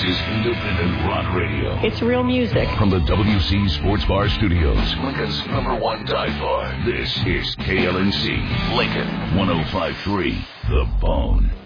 is independent rock radio. It's real music. From the WC Sports Bar Studios, Lincoln's #1 dive bar. This is KLNC, Lincoln 105.3, The Bone.